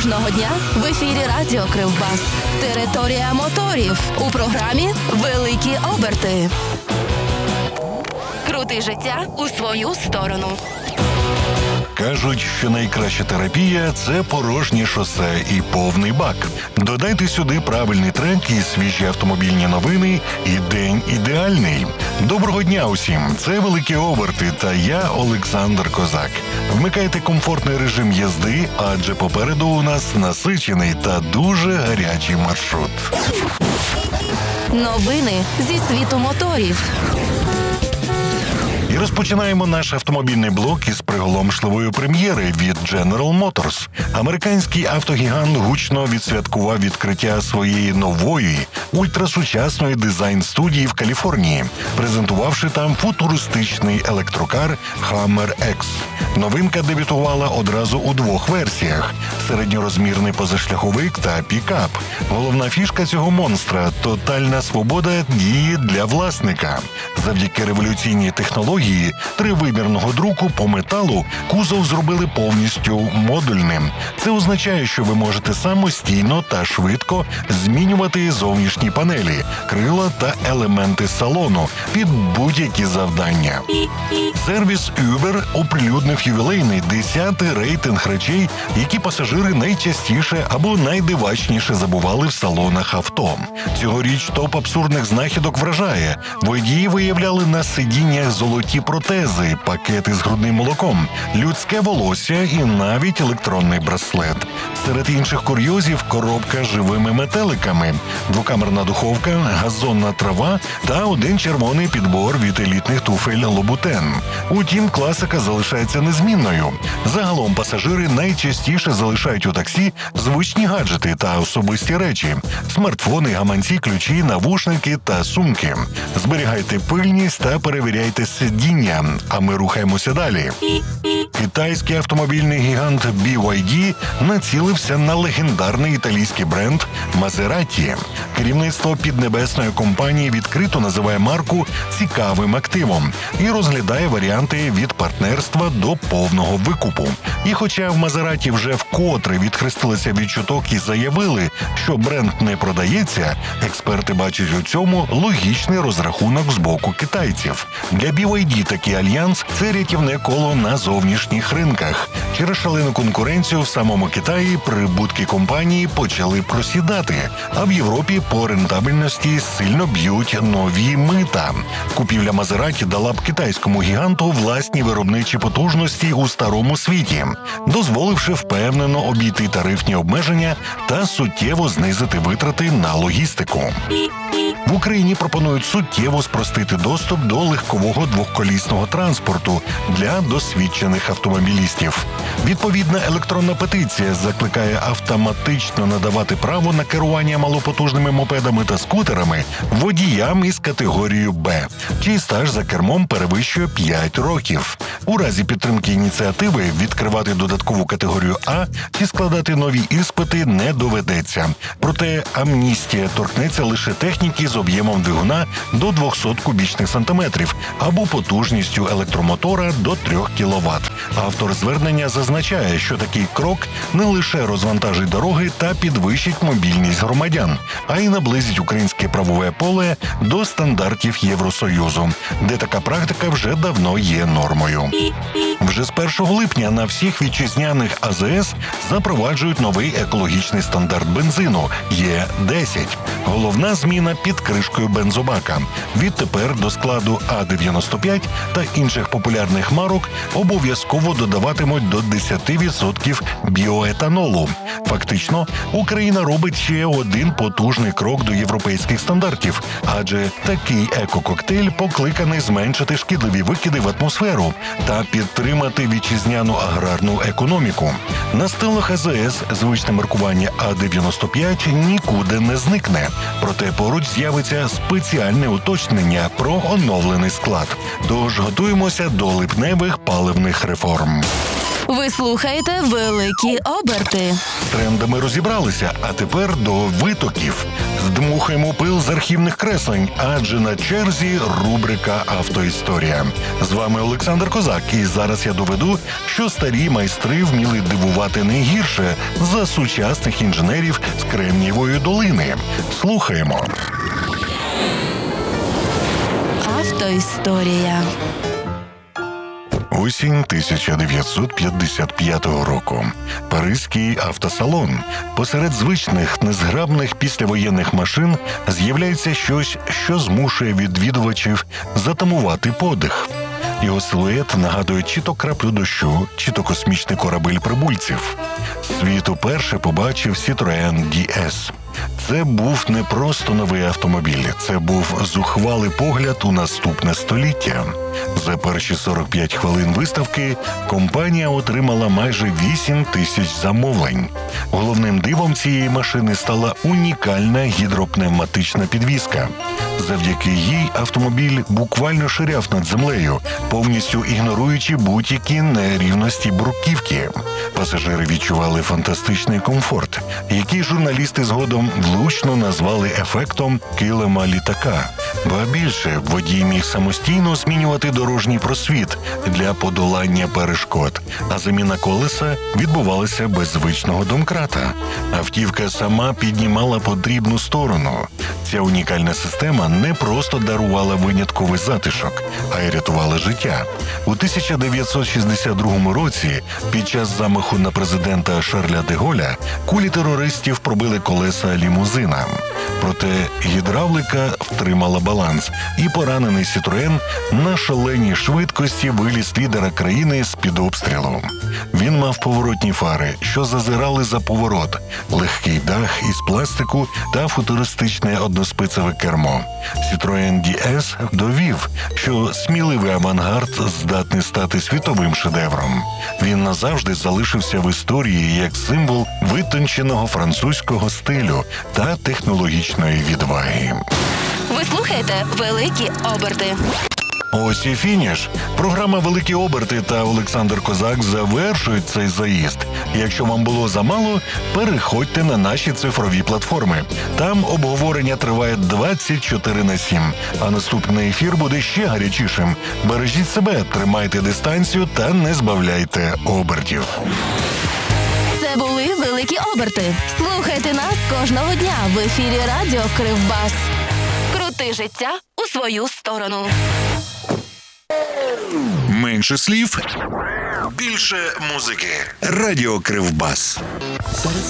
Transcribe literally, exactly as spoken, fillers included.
Кожного дня в ефірі Радіо Кривбас. Територія моторів. У програмі «Великі оберти». Крути життя у свою сторону. Кажуть, що найкраща терапія – це порожнє шосе і повний бак. Додайте сюди правильний трек і свіжі автомобільні новини, і день ідеальний. Доброго дня усім! Це «Великі оберти» та я, Олександр Козак. Вмикайте комфортний режим їзди, адже попереду у нас насичений та дуже гарячий маршрут. Новини зі світу моторів. І розпочинаємо наш автомобільний блок із приголомшливої прем'єри від General Motors. Американський автогігант гучно відсвяткував відкриття своєї нової, ультрасучасної дизайн-студії в Каліфорнії, презентувавши там футуристичний електрокар Hammer X. Новинка дебютувала одразу у двох версіях – середньорозмірний позашляховик та пікап. Головна фішка цього монстра – тотальна свобода дії для власника. Завдяки революційній технології тривимірного друку по металу кузов зробили повністю модульним. Це означає, що ви можете самостійно та швидко змінювати зовнішні панелі, крила та елементи салону під будь-які завдання. Сервіс Uber оприлюднив ювілейний десятий рейтинг речей, які пасажири найчастіше або найдивачніше забували в салонах авто. Цьогоріч топ абсурдних знахідок вражає. Водії виявляли на сидіннях золоті протези, пакети з грудним молоком, людське волосся і навіть електронний браслет. Серед інших курйозів – коробка з живими метеликами, двокамерна духовка, газонна трава та один червоний підбор від елітних туфель Лобутен. Утім, класика залишається незмінною. Загалом пасажири найчастіше залишають у таксі звичні гаджети та особисті речі – смартфони, гаманці, ключі, навушники та сумки. Зберігайте пильність та перевіряйте сидіння, а ми рухаємося далі. Китайський автомобільний гігант бі вай ді націлився на легендарний італійський бренд Maserati. Керівництво піднебесної компанії відкрито називає марку цікавим активом і розглядає варіанти від партнерства до повного викупу. І хоча в Maserati вже вкотре відхрестилися від чуток і заявили, що бренд не продається, експерти бачать у цьому логічний розрахунок з боку китайців. Для бі вай ді такий альянс – це рятівне коло на зовнішніх ринках. Через шалену конкуренцію в самому Китаї прибутки компанії почали просідати, а в Європі по рентабельності сильно б'ють нові мита. Купівля Maserati дала б китайському гіганту власні виробничі потужності у старому світі, дозволивши впевнено обійти тарифні обмеження та суттєво знизити витрати на логістику. В Україні пропонують суттєво спростити доступ до легкового двохколісного транспорту для досвідчених автомобілістів. Відповідна електронна петиція закликає автоматично надавати право на керування малопотужними мопедами та скутерами водіям із категорією Б, чий стаж за кермом перевищує п'ять років. У разі підтримки ініціативи відкривати додаткову категорію А чи складати нові іспити не доведеться. Проте амністія торкнеться лише техніки з об'ємом двигуна до двісті кубічних сантиметрів або потужністю електромотора до три кіловат. Автор звернення зазначає, що такий крок не лише розвантажить дороги та підвищить мобільність громадян, а й наблизить українське правове поле до стандартів Євросоюзу, де така практика вже давно є нормою. Вже з першого липня на всіх вітчизняних а зе ес запроваджують новий екологічний стандарт бензину – Є десять. Головна зміна під кришкою бензобака. Відтепер до складу А дев'яносто п'ять та інших популярних марок обов'язково додаватимуть до десять відсотків біоетанолу. Фактично, Україна робить ще один потужний крок до європейських стандартів, адже такий екококтейль покликаний зменшити шкідливі викиди в атмосферу та підтримати вітчизняну аграрну економіку. На стелах а зе ес звичне маркування А дев'яносто п'ять нікуди не зникне. Проте поруч з'явиться спеціальне уточнення про оновлений склад. Тож готуємося до липневих паливних реформ. Ви слухаєте «Великі оберти». З трендами розібралися, а тепер до витоків. Здмухаємо пил з архівних креслень, адже на черзі рубрика «Автоісторія». З вами Олександр Козак, і зараз я доведу, що старі майстри вміли дивувати не гірше за сучасних інженерів з Кремнієвої долини. Слухаємо. Автоісторія. Осінь тисяча дев'ятсот п'ятдесят п'ятого року. Паризький автосалон. Посеред звичних, незграбних післявоєнних машин з'являється щось, що змушує відвідувачів затамувати подих. Його силует нагадує чи то краплю дощу, чи то космічний корабель прибульців. Світ уперше побачив Citroën ді ес. Це був не просто новий автомобіль, це був зухвалий погляд у наступне століття. За перші сорок п'ять хвилин виставки компанія отримала майже вісім тисяч замовлень. Головним дивом цієї машини стала унікальна гідропневматична підвізка. Завдяки їй автомобіль буквально ширяв над землею, повністю ігноруючи будь-які нерівності бруківки. Пасажири відчували фантастичний комфорт, який журналісти згодом влучно назвали ефектом килима літака. Ба більше, водій міг самостійно змінювати дорожній просвіт для подолання перешкод, а заміна колеса відбувалася без звичного домкрата. Автівка сама піднімала потрібну сторону. Ця унікальна система не просто дарувала винятковий затишок, а й рятувала життя. У тисяча дев'ятсот шістдесят другому році, під час замаху на президента Шарля де Голля, кулі терористів пробили колеса лімузина. Проте гідравлика втримала баланс, і поранений Citroën на шаленій швидкості виліз лідера країни з-під обстрілу. Він мав поворотні фари, що зазирали за поворот, легкий дах із пластику та футуристичне односпицеве кермо. Citroën ді ес довів, що сміливий авангард здатний стати світовим шедевром. Він назавжди залишився в історії як символ витонченого французького стилю та технологічної відваги. Ви слухаєте «Великі оберти». Ось і фініш. Програма «Великі оберти» та Олександр Козак завершують цей заїзд. Якщо вам було замало, переходьте на наші цифрові платформи. Там обговорення триває двадцять чотири на сім. А наступний ефір буде ще гарячішим. Бережіть себе, тримайте дистанцію та не збавляйте обертів. Це були «Великі оберти». Слухайте нас кожного дня в ефірі Радіо Кривбас. Крути життя у свою сторону. Менше слів, більше музики. Радіо Кривбас. Серед